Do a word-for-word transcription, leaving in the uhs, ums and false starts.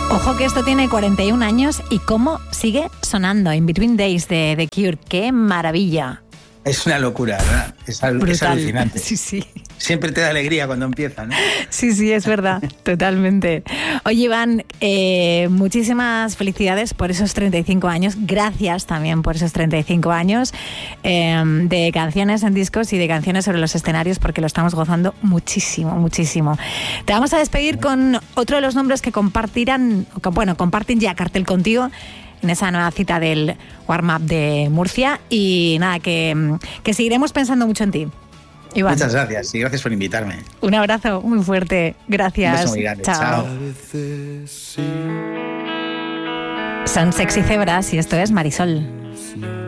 Ojo que esto tiene cuarenta y un años y cómo sigue sonando. In Between Days de The Cure. ¡Qué maravilla! Es una locura, ¿verdad? Es, al, es alucinante. Sí, sí. Siempre te da alegría cuando empieza, ¿no? Sí, sí, es verdad, totalmente. Oye, Iván, eh, muchísimas felicidades por esos treinta y cinco años. Gracias también por esos treinta y cinco años eh, de canciones en discos y de canciones sobre los escenarios, porque lo estamos gozando muchísimo, muchísimo. Te vamos a despedir con otro de los nombres que compartirán, bueno, comparten ya cartel contigo en esa nueva cita del Warm-Up de Murcia. Y nada, que, que seguiremos pensando mucho en ti, Iván. Muchas gracias y gracias por invitarme. Un abrazo muy fuerte. Gracias. Un beso muy grande. Chao. Chao. Son Sexy Zebras y esto es Marisol.